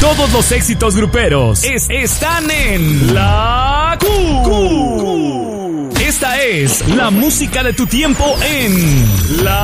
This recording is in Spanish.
Todos los éxitos gruperos están en La Q. Esta es la música de tu tiempo en La